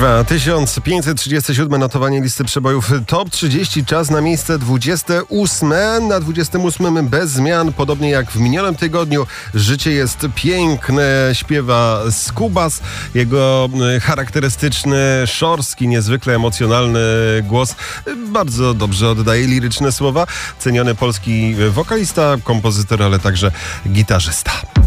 Kuźwa, 1537 notowanie listy przebojów Top 30, czas na miejsce 28. Na 28 bez zmian, podobnie jak w minionym tygodniu. Życie jest piękne, śpiewa Skubas. Jego charakterystyczny, szorstki, niezwykle emocjonalny głos bardzo dobrze oddaje liryczne słowa. Ceniony polski wokalista, kompozytor, ale także gitarzysta.